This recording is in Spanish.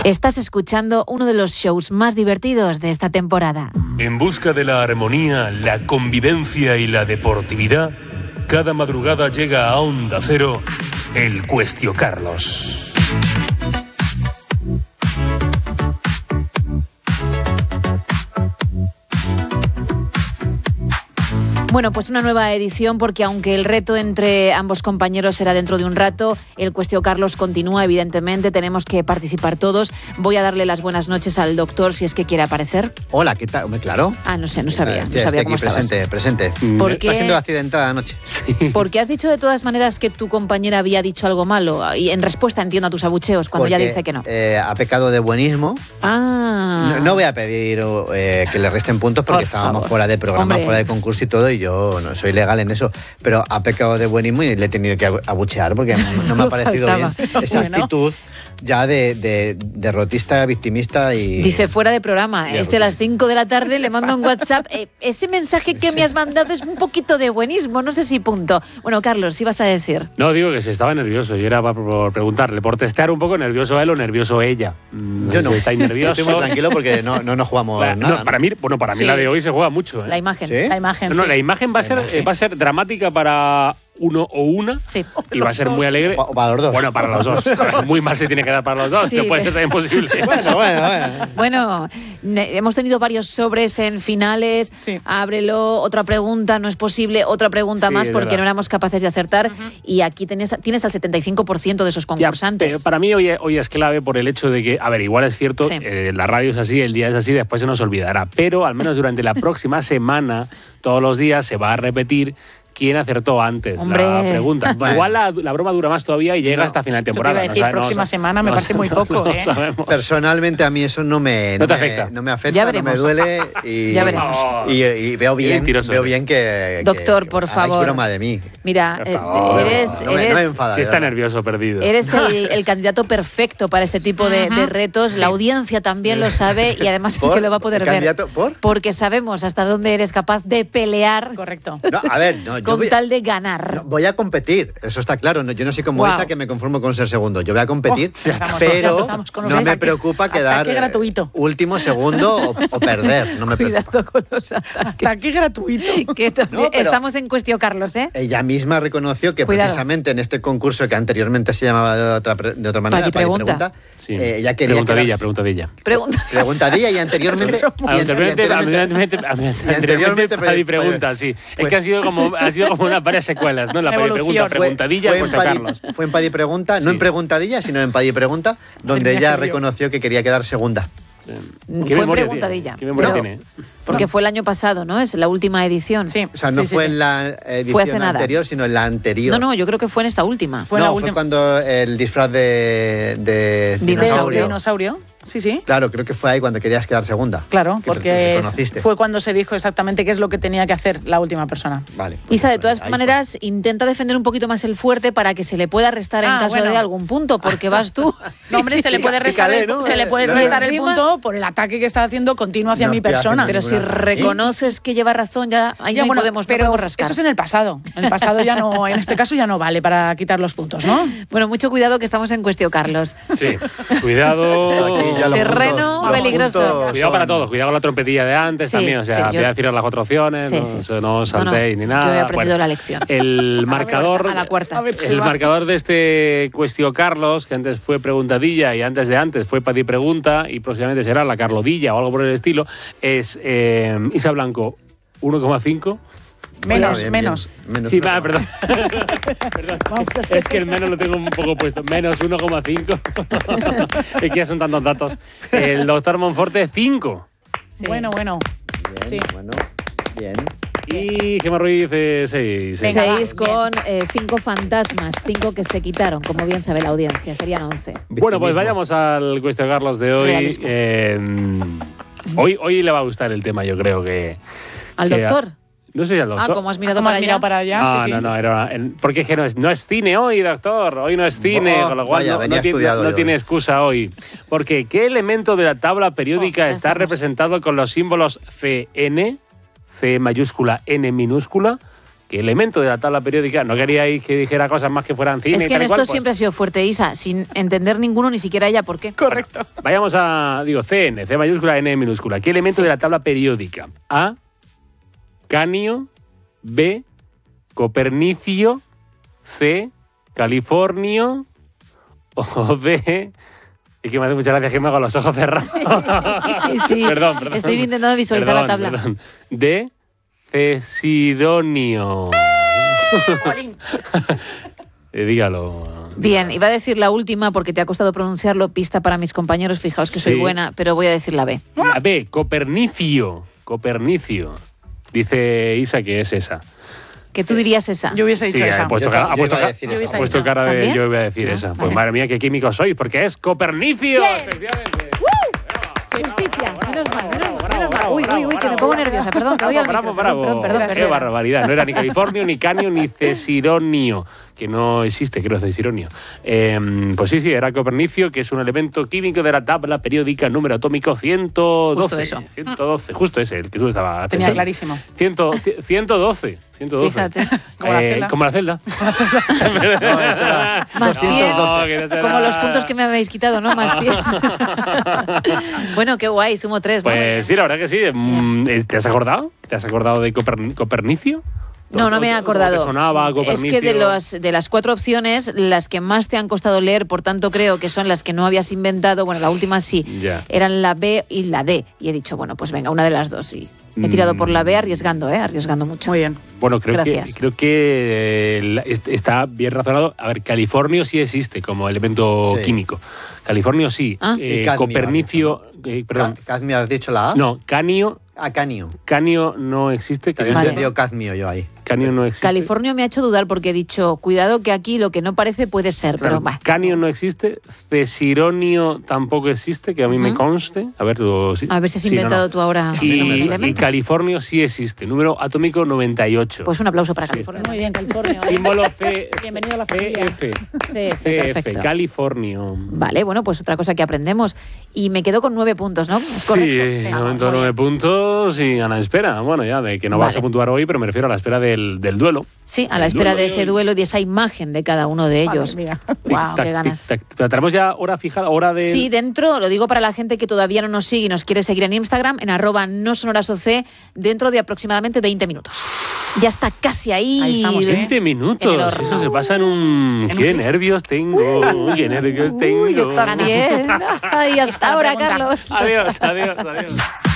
Estás escuchando uno de los shows más divertidos de esta temporada. En busca de la armonía, la convivencia y la deportividad, cada madrugada llega a Onda Cero el Cuestio Carlos. Bueno, pues una nueva edición, porque aunque el reto entre ambos compañeros será dentro de un rato, el Cuestio Carlos continúa, evidentemente, tenemos que participar todos. Voy a darle las buenas noches al doctor, si es que quiere aparecer. Hola, ¿qué tal? Claro. Ah, no sé, no sabía Estoy cómo aquí estabas. presente. ¿Por qué? Está siendo accidentada anoche. Sí. Porque has dicho de todas maneras que tu compañera había dicho algo malo, y en respuesta entiendo a tus abucheos cuando ya dice que no. Ha pecado de buenismo. Ah. No voy a pedir que le resten puntos porque estábamos fuera de programa, fuera de concurso y todo, y yo no soy legal en eso, pero ha pecado de buenismo y le he tenido que abuchear porque no me ha parecido bien esa actitud ya de derrotista, victimista y... Dice fuera de programa, a las 5 de la tarde le mando un WhatsApp, ese mensaje que me has mandado es un poquito de buenismo, no sé si punto. Bueno, Carlos, ¿sí vas a decir? No, digo que se estaba nervioso y era por preguntarle, por testear un poco nervioso él o nervioso ella. Yo no. ¿Estáis nerviosos? Estoy muy tranquilo porque no jugamos nada. Para mí sí. La de hoy se juega mucho. La imagen. ¿Sí? La imagen, la imagen va a ser dramática para uno o una, sí, y va a ser muy alegre. Para los dos. Bueno, para los dos. Muy mal se tiene que dar para los dos, sí, que puede ser también posible. Bueno, hemos tenido varios sobres en finales. Sí. Ábrelo, otra pregunta, no es posible, otra pregunta más, porque no éramos capaces de acertar. Y aquí tienes al 75% de esos concursantes. Pero para mí hoy es clave por el hecho de que, a ver, igual es cierto, la radio es así, el día es así, después se nos olvidará. Pero al menos durante la próxima semana, todos los días se va a repetir quién acertó antes. Hombre. La pregunta. Bueno. Igual la broma dura más todavía y llega hasta final de temporada. Eso te iba a decir, próxima semana me parece muy poco. Personalmente a mí eso no me afecta. No me afecta, no me duele y, ya veremos. Y veo bien que doctor, por favor, broma de mí. Mira, eres no me enfada, si está nervioso, perdido. Eres el candidato perfecto para este tipo de retos. Sí. La audiencia también lo sabe y además es que lo va a poder ver. Porque sabemos hasta dónde eres capaz de pelear. Correcto. No, a ver, con tal de ganar. Voy a competir, eso está claro. Yo no soy como esa que me conformo con ser segundo. Yo voy a competir, pero no me preocupa quedar último, segundo o perder. No me preocupa. Cuidado con los ataques. Ataque gratuito. Estamos en Cuestio Carlos, ¿eh? Ella misma reconoció que precisamente en este concurso que anteriormente se llamaba de otra manera, Pregunta. Sí. Ella quería Preguntadilla. Preguntadilla y anteriormente... Anteriormente Pregunta, sí. Es que ha sido como unas varias secuelas, ¿no? La Preguntadilla y Cuestio Carlos. Fue en Padi Pregunta, no en Preguntadilla, sino en Padi Pregunta, donde ella reconoció que quería quedar segunda. Fue en Preguntadilla. ¿Qué memoria tiene? Porque fue el año pasado, ¿no? Es la última edición. Sí. O sea, no fue en la edición anterior, sino en la anterior. No, yo creo que fue en esta última. Fue cuando el disfraz de dinosaurio. Sí. Claro, creo que fue ahí cuando querías quedar segunda. Claro, porque fue cuando se dijo exactamente qué es lo que tenía que hacer la última persona. Vale. Isa, de todas maneras, intenta defender un poquito más el fuerte para que se le pueda restar en caso de algún punto, porque vas tú. No, hombre, se le puede restar el punto por el ataque que está haciendo continuo hacia mi persona. Pero si reconoces que lleva razón, ahí no podemos rascar. Eso es en el pasado. En el pasado ya no, en este caso ya no vale para quitar los puntos, ¿no? Bueno, mucho cuidado que estamos en Cuestio Carlos. Sí, cuidado. Terreno peligroso. Cuidado para todos, cuidado con la trompetilla de antes también, o sea, voy a decir las cuatro opciones, no os saltéis ni nada. Yo he aprendido la lección. El marcador, a la cuarta. El marcador de este Cuestio Carlos, que antes fue Preguntadilla y antes fue Padi Pregunta y próximamente será la Carlodilla o algo por el estilo, es Isa Blanco 1,5. Menos. Sí, perdón. Es que el menos lo tengo un poco puesto. Menos 1,5. Es que ya son tantos datos. El doctor Monforte, 5. Sí. Bueno. Bien. Y Gemma Ruiz, 6. 6 con 5 fantasmas, 5 que se quitaron, como bien sabe la audiencia, serían 11. Bueno, pues vayamos al Cuestio Carlos de hoy. Hoy le va a gustar el tema, yo creo que... ¿Al doctor? No sé si al doctor. ¿Cómo has mirado para allá? No, porque es que no es cine hoy, doctor. Hoy no es cine, con lo cual no tiene excusa hoy. Porque ¿qué elemento de la tabla periódica está representado con los símbolos CN, C mayúscula, N minúscula, ¿Qué elemento de la tabla periódica? No queríais que dijera cosas más que fueran cine. Es que en esto cual, siempre ha sido fuerte, Isa, sin entender ninguno, ni siquiera ella por qué. Correcto. Bueno, vayamos a, CN, C mayúscula, N minúscula. ¿Qué elemento de la tabla periódica? A, Canio, B, Copernicio, C, Californio, o D... Es que me hace mucha gracia que me hago los ojos cerrados. Sí, perdón. Estoy intentando visualizar la tabla. D, Cesidonio. Dígalo. Bien, iba a decir la última porque te ha costado pronunciarlo, pista para mis compañeros, fijaos que soy buena, pero voy a decir la B. La B, Copernicio. Dice Isa que es esa. Que tú dirías esa. Yo hubiese dicho esa. Ha puesto cara de yo voy a decir esa. Pues vale. madre mía, qué químicos sois, porque es Copernicio. Efectivamente. Justicia, menos mal. Uy, que me pongo nerviosa, perdón, que voy al micro. Perdón. Qué barbaridad, no era ni Californio, ni Canio, ni Cesidonio, que no existe, creo, Cesironio. Pues sí, era Copernicio, que es un elemento químico de la tabla periódica número atómico 112. Justo eso. 112, justo ese, el que tú estabas Tenía clarísimo. 112. Fíjate. Como la celda. No, eso era Más 100. Como los puntos que que me habéis quitado, ¿no? Más 100. Bueno, qué guay, sumo 3, ¿no? Pues sí, la verdad que sí. ¿Te has acordado? ¿Te has acordado de Copernicio? No me he acordado. ¿Te sonaba Copernicio? Es que de las 4 opciones, las que más te han costado leer, por tanto creo que son las que no habías inventado, bueno, la última sí, eran la B y la D. Y he dicho, bueno, pues venga, una de las dos. Y he tirado por la B arriesgando mucho. Muy bien. Bueno, creo que está bien razonado. A ver, Californio sí existe como elemento químico. Californio sí. Copernicio... perdón. ¿Cadmio has dicho la A? No, Canio... Canio. Canio no existe. Había entendido cadmio yo ahí. Canio no existe. Californio me ha hecho dudar porque he dicho, cuidado que aquí lo que no parece puede ser, Claro, pero va. Canio no existe, Cesironio tampoco existe, que a mí me conste. A ver, sí. A ver si has inventado tú ahora. Y Californio sí existe, número atómico 98. Pues un aplauso para California. Muy bien, California. Símbolo C. Bienvenido a la familia. CF, CF, perfecto. Californio. Vale, bueno, pues otra cosa que aprendemos. Y me quedo con 9 puntos, ¿no? Sí, Correcto. de momento 9 puntos y a la espera. Bueno, ya de que no vas a puntuar hoy, pero me refiero a la espera del duelo. Sí, a la espera de ese duelo y de esa imagen de cada uno de ellos. Wow, qué ganas. Pero tenemos ya hora fijada, hora de... Sí, dentro, lo digo para la gente que todavía no nos sigue y nos quiere seguir en Instagram, en @nosonorasoc, dentro de aproximadamente 20 minutos. Ya está casi ahí. Ahí estamos, 20 minutos, eso se pasa en un... ¡Qué nervios tengo! ¡Qué nervios tengo! Yo también. Ay, hasta ahora, Carlos. Adiós.